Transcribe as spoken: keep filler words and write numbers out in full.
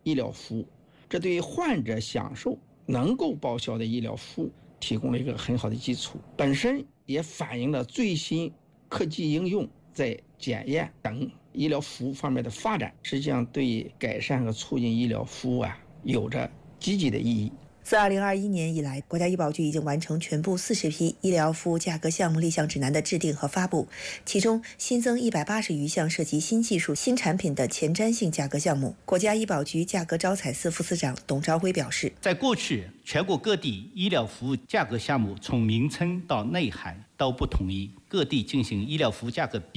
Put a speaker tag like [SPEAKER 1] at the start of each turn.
[SPEAKER 1] 医疗服务，这对于患者享受能够报销的医疗服务提供了一个很好的基础，本身也反映了最新科技应用在检验等医疗服务方面的发展，实际上对改善和促进医疗服务啊有着积极的意义。
[SPEAKER 2] 自二零二一年以来，国家医保局已经完成全部四十批医疗服务价格项目立项指南的制定和发布，其中新增一百八十余项涉及新技术、新产品的前瞻性价格项目。国家医保局价格招采司副司长董朝辉表示，
[SPEAKER 3] 在过去，全国各地医疗服务价格项目从名称到内涵都不统一，各地进行医疗服务价格比